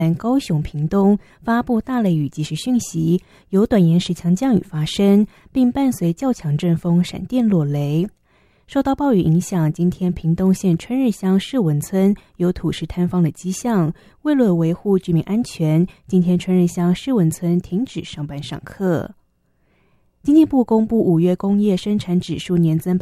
高雄、屏东发布大雷雨即时讯息，有短延时强降雨发生，并伴随较强阵风、闪电落雷。受到暴雨影响，今天屏东县春日乡士文村有土石坍方的迹象。为了维护居民安全，今天春日乡士文村停止上班上课。经济部公布5月工业生产指数年增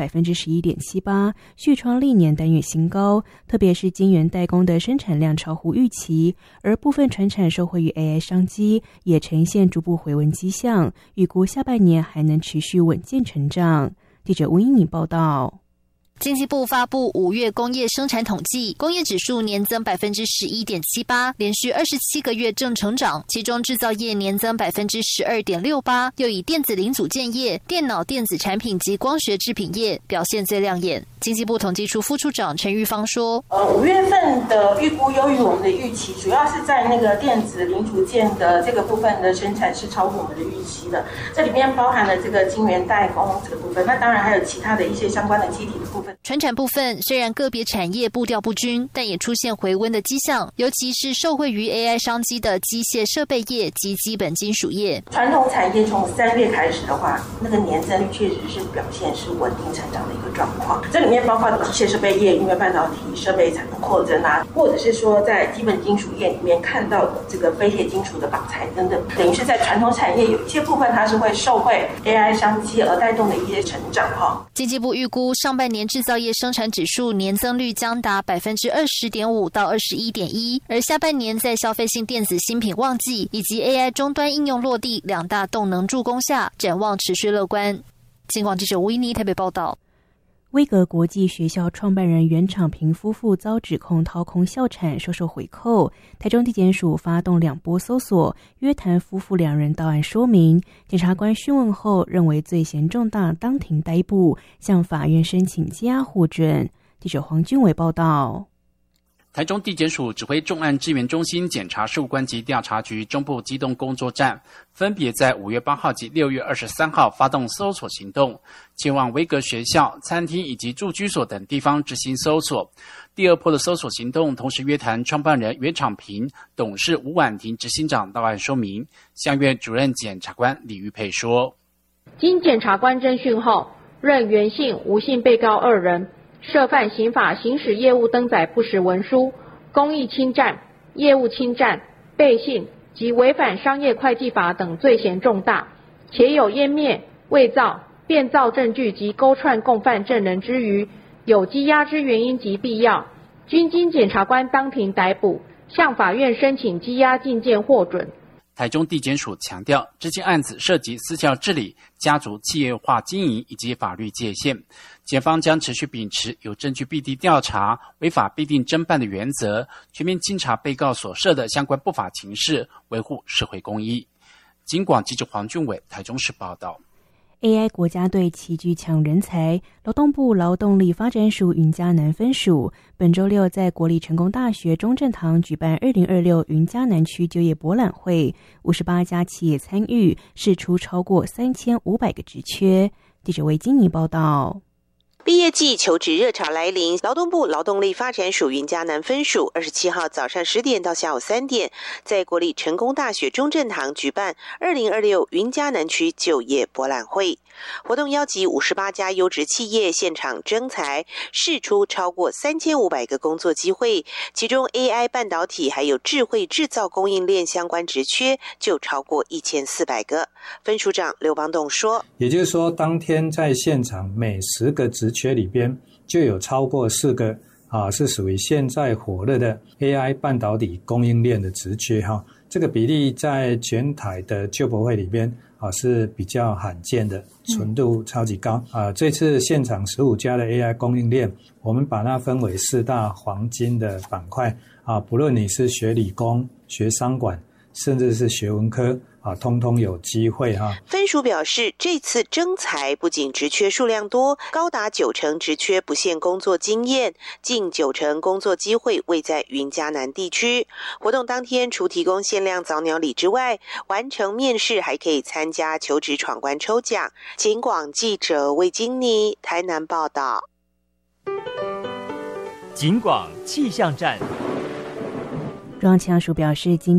11.78%， 续创历年单月新高，特别是晶圆代工的生产量超乎预期，而部分传产受惠于 AI 商机，也呈现逐步回温迹象，预估下半年还能持续稳健成长。记者吴英妮报道。 经济部发布5月工业生产统计，工业指数年增 11.78%， 连续27个月正成长，其中制造业年增 12.68%， 又以电子零组件业、电脑电子产品及光学制品业表现最亮眼。经济部统计处副处长陈玉芳说 ，5月份的预估优于我们的预期，主要是在那个电子零组件的这个部分的生产是超乎我们的预期的，这里面包含了这个晶圆代工这个部分，那当然还有其他的一些相关的基体的部分。 传产部分虽然个别产业步调不均，但也出现回温的迹象，尤其是受惠于 AI 商机的机械设备业及基本金属业。 传统产业从3月开始的话，那个年增率确实是表现是稳定成长的一个状况。这里面包括机械设备业，因为半导体设备产能扩增啊，或者是说在基本金属业里面看到的这个非铁金属的绑材等等，等于是在传统产业有一些部分它是会受惠 AI 商机而带动的一些成长哈。 经济部预估上半年制造业生产指数年增率将达 20.5% 到 21.1%， 而下半年在消费性电子新品旺季以及 AI 终端应用落地两大动能助攻下，展望持续乐观。警广记者吴依妮台北报道。 威格国际学校创办人袁敞平夫妇遭指控掏空校产、收受回扣，台中地检署发动2波搜索，约谈夫妇2人到案说明。检察官讯问后认为罪嫌重大，当庭逮捕，向法院申请羁押获准。记者黄俊伟报道。 台中地检署指挥重案支援中心检察事务官及调查局中部机动工作站，分别在5月8号及6月23号发动搜索行动，前往威格学校、餐厅以及住居所等地方执行搜索。第2波的搜索行动同时约谈创办人袁敞平、董事吴婉婷执行长到案说明。相院主任检察官李玉佩说， 经检察官侦讯后，认袁姓、吴姓被告2人涉犯刑法行使业务登载不实文书、公益侵占、业务侵占、背信及违反商业会计法等罪嫌重大，且有湮灭、伪造、变造证据及勾串共犯证人之余，有羁押之原因及必要，均经检察官当庭逮捕，向法院申请羁押禁见获准。 台中地检署强调，这件案子涉及私教治理、家族企业化经营以及法律界限，检方将持续秉持有证据必定调查、违法必定侦办的原则，全面清查被告所涉的相关不法情事，维护社会公义。警广记者黄俊伟台中市报道。 AI 国家队齐聚抢人才，劳动部劳动力发展署云嘉南分署本周六在国立成功大学中正堂举办2026云嘉南区就业博览会，58家企业参与，释出超过3500个职缺。记者魏金妮报道。 毕业季求职热潮来临，劳动部劳动力发展署云嘉南分署27号早上10点到下午3点，在国立成功大学中正堂举办2026云嘉南区就业博览会。活动邀集58家优质企业现场征才，释出超过3500个工作机会，其中 AI 半导体还有智慧制造供应链相关职缺就超过1400个。分署长刘邦栋说， 也就是说当天在现场每10个职缺里边就有超过4个是属于现在火热的 AI 半导体供应链的职缺哈，这个比例在全台的就博会里边是比较罕见的，纯度超级高这次现场15家的 AI 供应链，我们把它分为4大黄金的板块不论你是学理工、学商管，甚至是学文科通通有机会分署表示，这次征才不仅职缺数量多，高达90%职缺不限工作经验，近90%工作机会位在云嘉南地区。活动当天除提供限量早鸟礼之外，完成面试还可以参加求职闯关抽奖。警广记者魏金妮台南报道。 警广气象站。 中央气象署表示，今